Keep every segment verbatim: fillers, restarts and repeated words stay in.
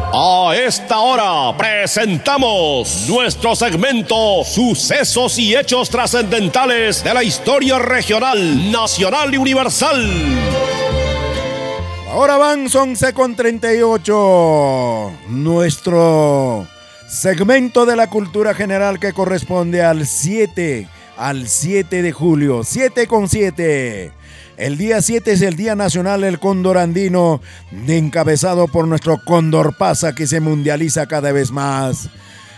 A esta hora presentamos nuestro segmento Sucesos y Hechos Trascendentales de la Historia Regional, Nacional y Universal. Ahora van once con treinta y ocho. Nuestro segmento de la cultura general que corresponde al siete, al siete de julio, siete con siete. El día siete es el Día Nacional del Cóndor Andino, encabezado por nuestro Cóndor Pasa, que se mundializa cada vez más.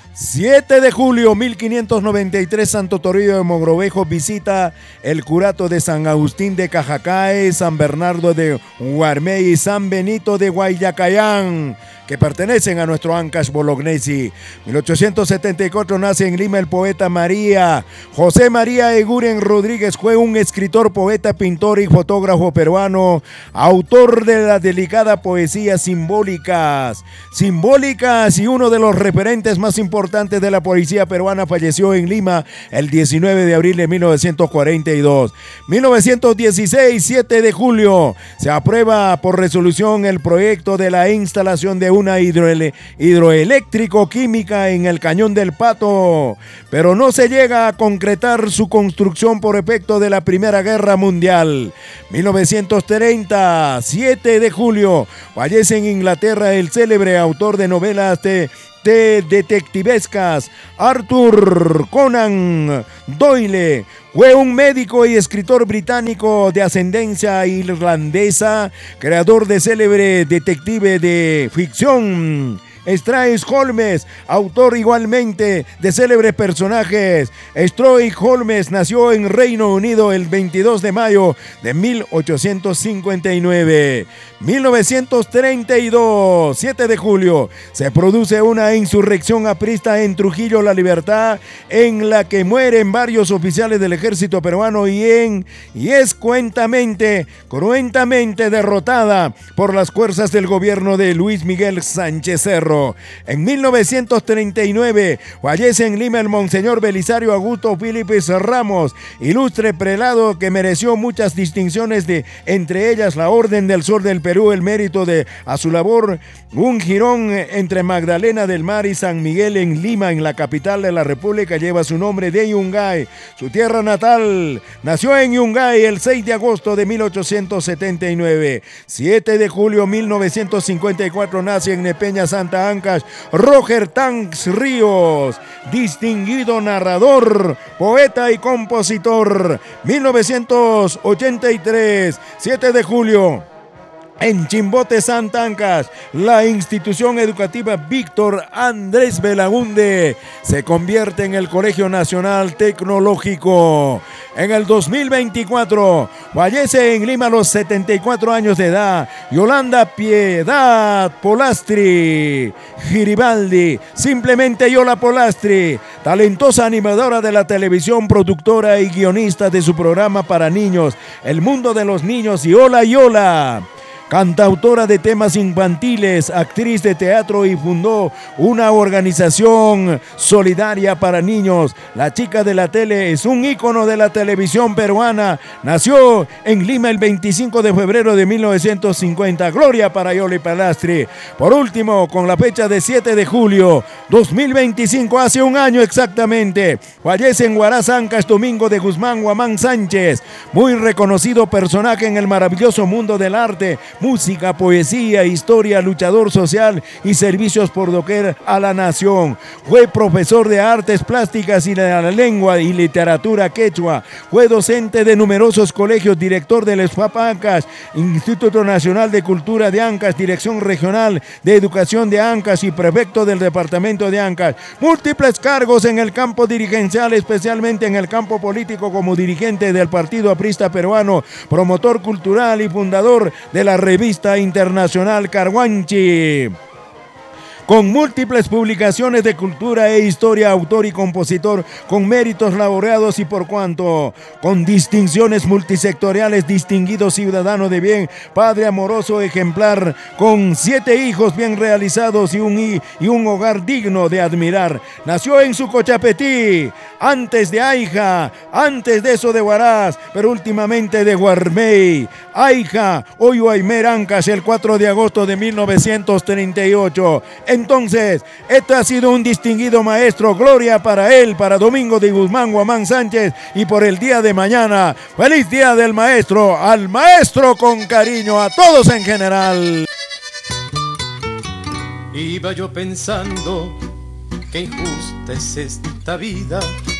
siete de julio mil quinientos noventa y tres, Santo Toribio de Mogrovejo visita el curato de San Agustín de Cajacae, San Bernardo de Guarmey y San Benito de Guayacayán, que pertenecen a nuestro Ancash Bolognesi. mil ochocientos setenta y cuatro nace en Lima el poeta María José María Eguren Rodríguez. Fue un escritor, poeta, pintor y fotógrafo peruano, autor de las delicadas poesías simbólicas, simbólicas y uno de los referentes más importantes de la poesía peruana. Falleció en Lima el diecinueve de abril de mil novecientos cuarenta y dos. mil novecientos dieciséis, siete de julio, se aprueba por resolución el proyecto de la instalación de una hidroele- hidroeléctrico-química en el Cañón del Pato, pero no se llega a concretar su construcción por efecto de la Primera Guerra Mundial. mil novecientos treinta, siete de julio, fallece en Inglaterra el célebre autor de novelas de de detectivescas Arthur Conan Doyle. Fue un médico y escritor británico de ascendencia irlandesa, creador de célebre detective de ficción Strays Holmes, autor igualmente de célebres personajes. Strays Holmes nació en Reino Unido el veintidós de mayo de mil ochocientos cincuenta y nueve. mil novecientos treinta y dos, siete de julio, se produce una insurrección aprista en Trujillo La Libertad, en la que mueren varios oficiales del ejército peruano y, en, y es cruentamente, cruentamente derrotada por las fuerzas del gobierno de Luis Miguel Sánchez Cerro. En mil novecientos treinta y nueve fallece en Lima el Monseñor Belisario Augusto Filipe Ramos, ilustre prelado que mereció muchas distinciones, de, entre ellas la Orden del Sol del Perú, el mérito de a su labor. Un jirón entre Magdalena del Mar y San Miguel en Lima, en la capital de la República, lleva su nombre de Yungay, su tierra natal. Nació en Yungay el seis de agosto de mil ochocientos setenta y nueve. siete de julio mil novecientos cincuenta y cuatro nace en Nepeña, Santa Ancash, Roger Tanks Ríos, distinguido narrador, poeta y compositor. mil novecientos ochenta y tres, siete de julio. En Chimbote, Santa Ancash, la institución educativa Víctor Andrés Belaúnde se convierte en el Colegio Nacional Tecnológico. En el dos mil veinticuatro fallece en Lima a los setenta y cuatro años de edad Yolanda Piedad Polastri Giribaldi, simplemente Yola Polastri, talentosa animadora de la televisión, productora y guionista de su programa para niños, El Mundo de los Niños y Hola Yola. Cantautora de temas infantiles, actriz de teatro y fundó una organización solidaria para niños. La chica de la tele es un ícono de la televisión peruana. Nació en Lima el veinticinco de febrero de mil novecientos cincuenta. Gloria para Yoli Palastri. Por último, con la fecha de siete de julio dos mil veinticinco, hace un año exactamente, fallece en Huaraz, Ancash, Domingo de Guzmán Guamán Sánchez, muy reconocido personaje en el maravilloso mundo del arte, música, poesía, historia, luchador social y servicios por doquier a la nación. Fue profesor de artes plásticas y de la lengua y literatura quechua. Fue docente de numerosos colegios, director del ESFAP Ancash, Instituto Nacional de Cultura de Ancash, Dirección Regional de Educación de Ancash y prefecto del departamento de Ancash. Múltiples cargos en el campo dirigencial, especialmente en el campo político, como dirigente del Partido Aprista Peruano, promotor cultural y fundador de la revista internacional Carhuanchi. con múltiples publicaciones de cultura e historia, autor y compositor con méritos laureados y por cuanto con distinciones multisectoriales, distinguido ciudadano de bien, padre amoroso ejemplar, con siete hijos bien realizados y un, y un hogar digno de admirar. Nació en Sucochapetí, antes de Aija, antes de eso de Huaraz, pero últimamente de Guarmey. Aija, Oyo Aymer Ancas, el cuatro de agosto de mil novecientos treinta y ocho. Entonces, este ha sido un distinguido maestro. Gloria para él, para Domingo de Guzmán Guamán Sánchez, y por el día de mañana, feliz día del maestro, al maestro con cariño, a todos en general. Iba yo pensando que injusta es esta vida,